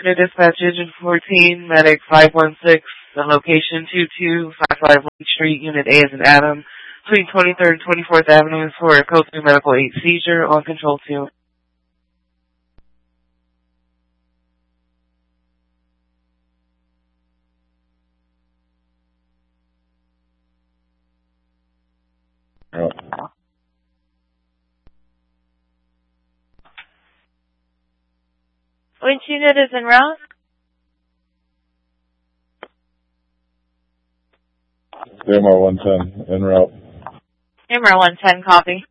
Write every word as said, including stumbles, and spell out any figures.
Clear dispatch engine fourteen, medic five one six, the location two two five five Lake Street, unit A as in Adam, between twenty-third and twenty-fourth Avenues for a code three medical eight seizure on control two. Oh. Which unit is en route? M R one ten, en route. M R one ten, copy.